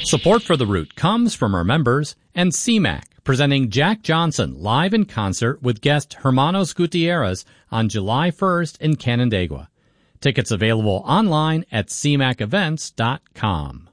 Support for The Root comes from our members and CMAC, presenting Jack Johnson live in concert with guest Hermanos Gutierrez on July 1st in Canandaigua. Tickets available online at cmacevents.com.